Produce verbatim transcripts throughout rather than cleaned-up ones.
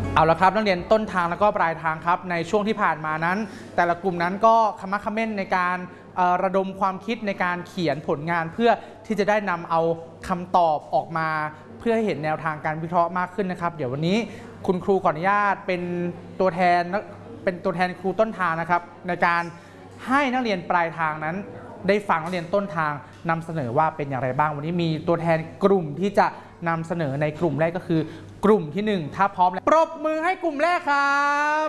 เอาละครับนักเรียนต้นทางแล้วก็ปลายทางครับในช่วงที่ผ่านมานั้นแต่ละกลุ่มนั้นก็ขมักเขม้นในการระดมความคิดในการเขียนผลงานเพื่อที่จะได้นำเอาคำตอบออกมาเพื่อให้เห็นแนวทางการวิเคราะห์มากขึ้นนะครับเดี๋ยววันนี้คุณครูขออนุญาตเป็นตัวแทนเป็นตัวแทนครูต้นทางนะครับในการให้นักเรียนปลายทางนั้นได้ฟังนักเรียนต้นทางนำเสนอว่าเป็นอย่างไรบ้างวันนี้มีตัวแทนกลุ่มที่จะนำเสนอในกลุ่มแรกก็คือกลุ่มที่หนึ่งถ้าพร้อมแล้วปรบมือให้กลุ่มแรกครับ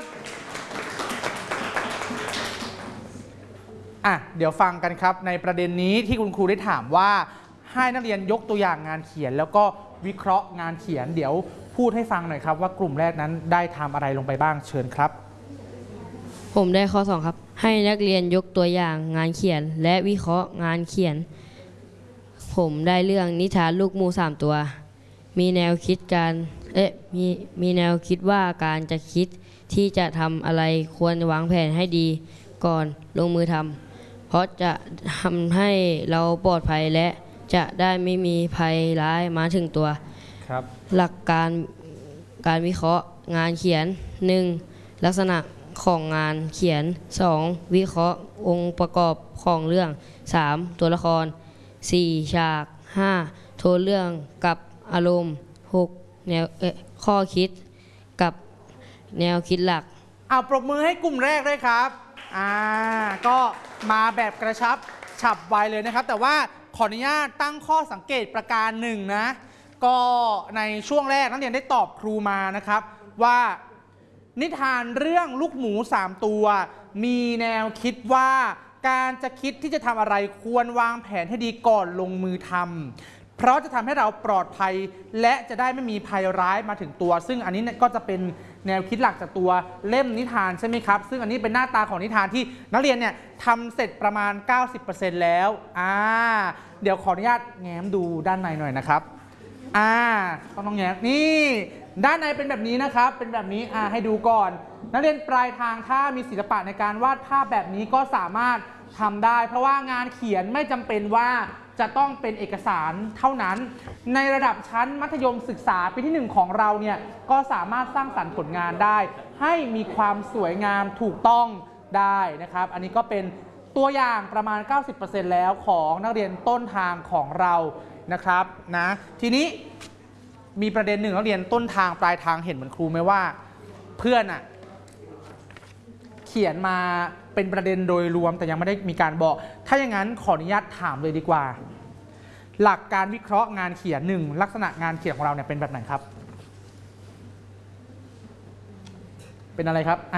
อ่ะเดี๋ยวฟังกันครับในประเด็นนี้ที่คุณครูได้ถามว่าให้นักเรียนยกตัวอย่างงานเขียนแล้วก็วิเคราะห์งานเขียนเดี๋ยวพูดให้ฟังหน่อยครับว่ากลุ่มแรกนั้นได้ทำอะไรลงไปบ้างเชิญครับผมได้ข้อสองครับให้นักเรียนยกตัวอย่างงานเขียนและวิเคราะห์งานเขียนผมได้เรื่องนิทานลูกหมูสามตัวมีแนวคิดการเอ๊ะมีมีแนวคิดว่าการจะคิดที่จะทำอะไรควรวางแผนให้ดีก่อนลงมือทำเพราะจะทำให้เราปลอดภัยและจะได้ไม่มีภัยร้ายมาถึงตัวครับหลักการการวิเคราะห์งานเขียน หนึ่ง ลักษณะของงานเขียน สอง วิเคราะห์องค์ประกอบของเรื่อง สาม ตัวละคร สี่ ฉาก ห้า โทนเรื่องกับอารมณ์ หก แนวเอ่อข้อคิดกับแนวคิดหลักเอาปรบมือให้กลุ่มแรกด้วยครับอ่าก็มาแบบกระชับฉับไวเลยนะครับแต่ว่าขออนุญาตตั้งข้อสังเกตประการหนึ่งนะก็ในช่วงแรกนักเรียนได้ตอบครูมานะครับว่านิทานเรื่องลูกหมูสามตัวมีแนวคิดว่าการจะคิดที่จะทำอะไรควรวางแผนให้ดีก่อนลงมือทำเพราะจะทำให้เราปลอดภัยและจะได้ไม่มีภัยร้ายมาถึงตัวซึ่งอันนี้ก็จะเป็นแนวคิดหลักจากตัวเล่มนิทานใช่ไหมครับซึ่งอันนี้เป็นหน้าตาของนิทานที่นักเรียนเนี่ยทำเสร็จประมาณ เก้าสิบเปอร์เซ็นต์ แล้วอ่าเดี๋ยวขออนุญาตแง้มดูด้านในหน่อยนะครับอ่าต้องต้องแง้มนี่ด้านในเป็นแบบนี้นะครับเป็นแบบนี้อ่าให้ดูก่อนนักเรียนปลายทางถ้ามีศิลปะในการวาดภาพแบบนี้ก็สามารถทำได้เพราะว่างานเขียนไม่จำเป็นว่าจะต้องเป็นเอกสารเท่านั้นในระดับชั้นมัธยมศึกษาปีที่หนึ่งของเราเนี่ยก็สามารถสร้างสรรค์ผลงานได้ให้มีความสวยงามถูกต้องได้นะครับอันนี้ก็เป็นตัวอย่างประมาณ เก้าสิบเปอร์เซ็นต์ แล้วของนักเรียนต้นทางของเรานะครับนะทีนี้มีประเด็นหนึ่งนักเรียนต้นทางปลายทางเห็นเหมือนครูไหมว่าเพื่อนอะเขียนมาเป็นประเด็นโดยรวมแต่ยังไม่ได้มีการบอกถ้าอย่างนั้นขออนุญาตถามเลยดีกว่าหลักการวิเคราะห์งานเขียนหนึ่งลักษณะงานเขียนของเราเนี่ยเป็นแบบไหนครับเป็นอะไรครับ